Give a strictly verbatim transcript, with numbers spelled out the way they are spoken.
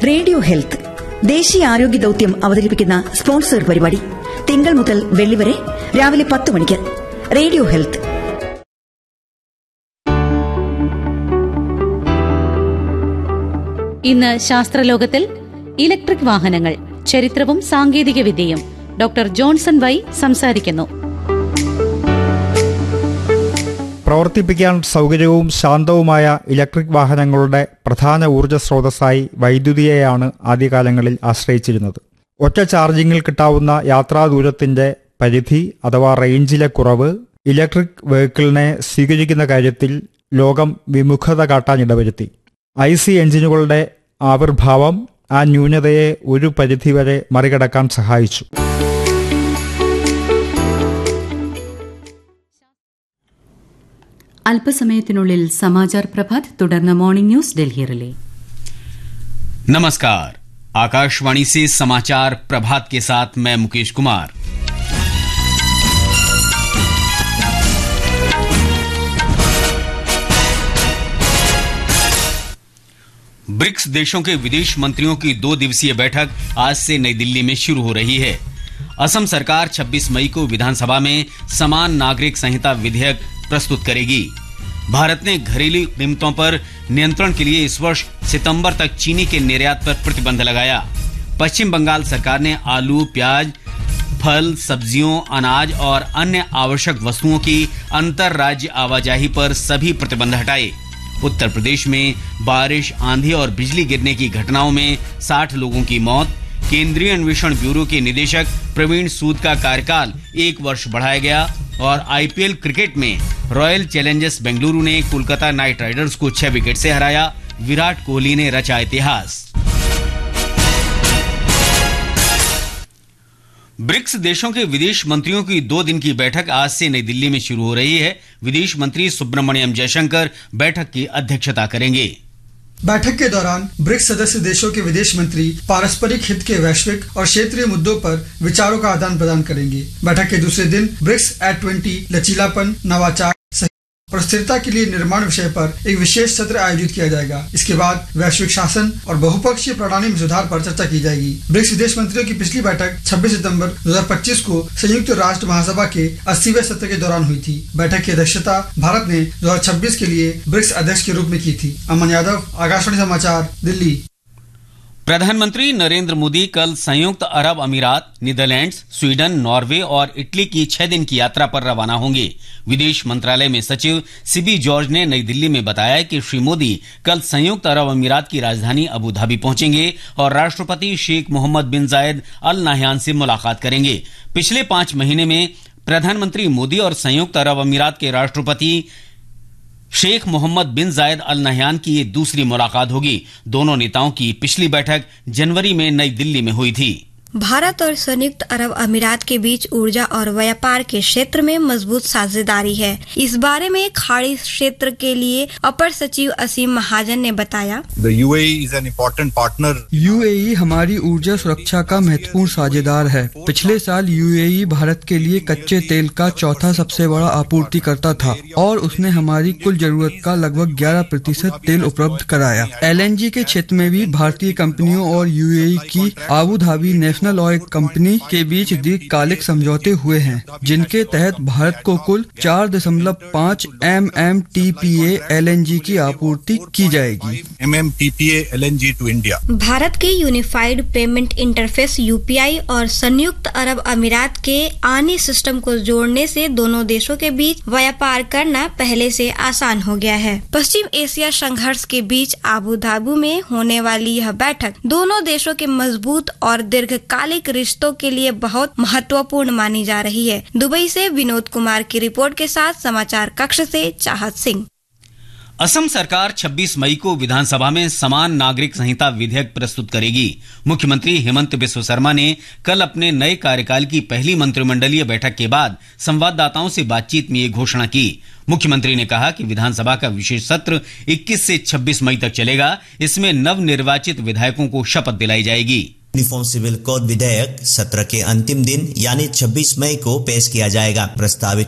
Radio health ദേശീയ ആരോഗ്യ ദൌത്യം അവതരിപ്പിക്കുന്ന സ്പോൺസർ പരിപാടി തിങ്കൾ മുതൽ വെള്ളി വരെ രാവിലെ പത്ത് മണിക്ക്. Radio health. ഇന്ന് ശാസ്ത്രലോകത്തിൽ ഇലക്ട്രിക് വാഹനങ്ങൾ ചരിത്രവും സാങ്കേതിക വിദ്യയും ഡോക്ടർ ജോൺസൺ വൈ സംസാരിക്കുന്നു. പ്രവർത്തിപ്പിക്കാൻ സൗകര്യവും ശാന്തവുമായ ഇലക്ട്രിക് വാഹനങ്ങളുടെ പ്രധാന ഊർജ്ജ സ്രോതസ്സായി വൈദ്യുതിയെയാണ് ആദ്യകാലങ്ങളിൽ ആശ്രയിച്ചിരുന്നത്. ഒറ്റ ചാർജിങ്ങിൽ കിട്ടാവുന്ന യാത്രാദൂരത്തിന്റെ പരിധി അഥവാ റേഞ്ചിലെ കുറവ് ഇലക്ട്രിക് വെഹിക്കിളിനെ സ്വീകരിക്കുന്ന കാര്യത്തിൽ ലോകം വിമുഖത കാട്ടാനിടവരുത്തി. ഐ സി എഞ്ചിനുകളുടെ ആവിർഭാവം ആ ന്യൂനതയെ ഒരു പരിധിവരെ മറികടക്കാൻ സഹായിച്ചു. अल्पसमयത്തിനുള്ളിൽ समाचार प्रभात തുടർന്ന് മോർണിംഗ് ന്യൂസ് ഡൽഹി റിലേ. नमस्कार, आकाशवाणी से समाचार प्रभात के साथ मैं मुकेश कुमार। ब्रिक्स देशों के विदेश मंत्रियों की दो दिवसीय बैठक आज से नई दिल्ली में शुरू हो रही है। असम सरकार छब्बीस मई को विधानसभा में समान नागरिक संहिता विधेयक प्रस्तुत करेगी। भारत ने घरेलू कीमतों पर नियंत्रण के लिए इस वर्ष सितंबर तक चीनी के निर्यात पर प्रतिबंध लगाया। पश्चिम बंगाल सरकार ने आलू, प्याज, फल, सब्जियों, अनाज और अन्य आवश्यक वस्तुओं की अंतर राज्य आवाजाही पर सभी प्रतिबंध हटाए। उत्तर प्रदेश में बारिश, आंधी और बिजली गिरने की घटनाओं में साठ लोगों की मौत। केंद्रीय अन्वेषण ब्यूरो के निदेशक प्रवीण सूद का कार्यकाल एक वर्ष बढ़ाया गया। और आईपीएल क्रिकेट में रॉयल चैलेंजर्स बेंगलुरु ने कोलकाता नाइट राइडर्स को छह विकेट से हराया। विराट कोहली ने रचा इतिहास। ब्रिक्स देशों के विदेश मंत्रियों की दो दिन की बैठक आज से नई दिल्ली में शुरू हो रही है। विदेश मंत्री सुब्रमण्यम जयशंकर बैठक की अध्यक्षता करेंगे। बैठक के दौरान ब्रिक्स सदस्य देशों के विदेश मंत्री पारस्परिक हित के वैश्विक और क्षेत्रीय मुद्दों पर विचारों का आदान प्रदान करेंगे। बैठक के दूसरे दिन ब्रिक्स एट ट्वेंटी लचीलापन, नवाचार और स्थिरता के लिए निर्माण विषय पर एक विशेष सत्र आयोजित किया जाएगा। इसके बाद वैश्विक शासन और बहुपक्षीय प्रणाली में सुधार पर चर्चा की जाएगी। ब्रिक्स विदेश मंत्रियों की पिछली बैठक छब्बीस सितंबर दो हज़ार पच्चीस को संयुक्त राष्ट्र महासभा के अस्सीवें सत्र के दौरान हुई थी। बैठक की अध्यक्षता भारत ने दो हज़ार छब्बीस के लिए ब्रिक्स अध्यक्ष के रूप में की थी। अमन यादव, आकाशवाणी समाचार, दिल्ली। प्रधानमंत्री नरेंद्र मोदी कल संयुक्त अरब अमीरात, नीदरलैंड्स, स्वीडन, नॉर्वे और इटली की छह दिन की यात्रा पर रवाना होंगे। विदेश मंत्रालय में सचिव सिबी जॉर्ज ने नई दिल्ली में बताया कि श्री मोदी कल संयुक्त अरब अमीरात की राजधानी अबू धाबी पहुंचेंगे और राष्ट्रपति शेख मोहम्मद बिन जायद अल नाह्यान से मुलाकात करेंगे। पिछले पांच महीने में प्रधानमंत्री मोदी और संयुक्त अरब अमीरात के राष्ट्रपति शेख मोहम्मद बिन जायद अल नाह्यान की ये दूसरी मुलाकात होगी। दोनों नेताओं की पिछली बैठक जनवरी में नई दिल्ली में हुई थी। भारत और संयुक्त अरब अमीरात के बीच ऊर्जा और व्यापार के क्षेत्र में मजबूत साझेदारी है। इस बारे में खाड़ी क्षेत्र के लिए अपर सचिव असीम महाजन ने बताया, The U A E is an important partner. U A ई हमारी ऊर्जा सुरक्षा का महत्वपूर्ण साझेदार है। पिछले साल यू ए ई भारत के लिए कच्चे तेल का चौथा सबसे बड़ा आपूर्तिकर्ता था और उसने हमारी कुल जरूरत का लगभग ग्यारह प्रतिशत तेल उपलब्ध कराया। एल एन जी के क्षेत्र में भी भारतीय कंपनियों और यू ए ई की Abu Dhabi national oil company के बीच दीर्घकालिक समझौते हुए हैं, जिनके तहत भारत को कुल चार दशमलव पाँच M M T P A L N G की आपूर्ति की जाएगी। M M T P A L N G to India. Bharat के unified payment interface U P I और संयुक्त अरब अमीरात के आनी सिस्टम को जोड़ने से दोनों देशों के बीच व्यापार करना पहले से आसान हो गया है। पश्चिम एशिया संघर्ष के बीच आबू धाबी में होने वाली यह बैठक दोनों देशों के मजबूत और दीर्घकालिक रिश्तों के लिए बहुत महत्वपूर्ण मानी जा रही है। दुबई से विनोद कुमार की रिपोर्ट के साथ समाचार कक्ष से चाहत सिंह। असम सरकार छब्बीस मई को विधानसभा में समान नागरिक संहिता विधेयक प्रस्तुत करेगी। मुख्यमंत्री हेमंत बिस्व शर्मा ने कल अपने नए कार्यकाल की पहली मंत्रिमंडलीय बैठक के बाद संवाददाताओं से बातचीत में ये घोषणा की। मुख्यमंत्री ने कहा कि विधानसभा का विशेष सत्र इक्कीस से छब्बीस मई तक चलेगा। इसमें नव निर्वाचित विधायकों को शपथ दिलाई जाएगी। यूनिफॉर्म सिविल कोड विधेयक सत्र के अंतिम दिन यानी छब्बीस मई को पेश किया जाएगा। प्रस्तावित